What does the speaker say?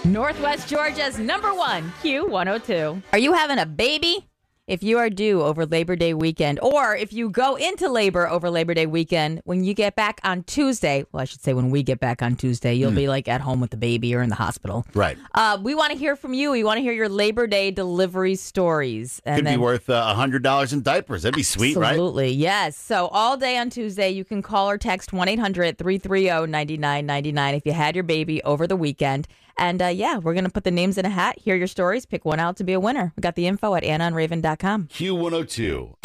Northwest Georgia's #1 Q102. Are you having a baby? If you are due over Labor Day weekend, or if you go into labor over Labor Day weekend, when you get back on Tuesday, well, I should say when we get back on Tuesday, you'll be like at home with the baby or in the hospital. Right. We want to hear from you. We want to hear your Labor Day delivery stories. And Could be worth $100 in diapers. That'd be sweet, right? Absolutely, yes. So all day on Tuesday, you can call or text 1-800-330-9999 if you had your baby over the weekend. And we're going to put the names in a hat, hear your stories, pick one out to be a winner. We got the info at AnnonRaven.com. Q102.